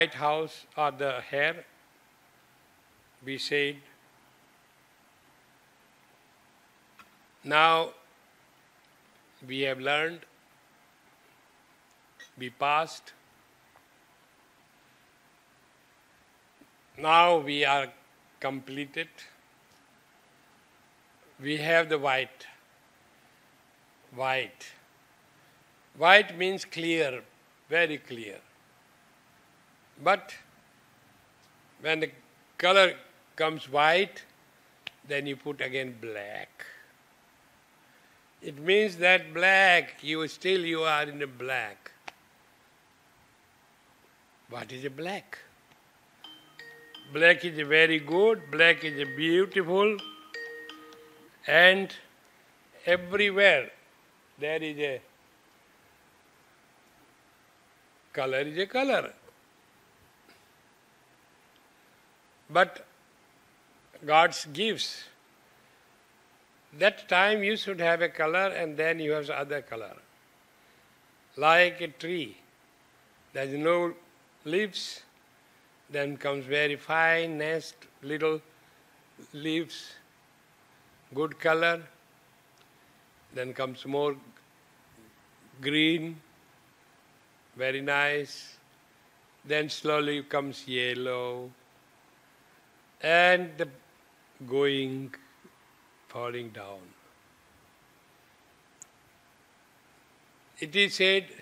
White house or the hair, we said. Now we have learned, we passed. Now we are completed. We have the white. White. White means clear, very clear. But when the color comes white, then you put again black. It means that black, you are in a black. What is a black? Black is very good, black is beautiful, and everywhere there is a color is a color. But God's gifts, that time you should have a color and then you have other color. Like a tree, there is no leaves, then comes very fine, nice little leaves, good color, then comes more green, very nice, then slowly comes yellow, and the going, falling down. It is said,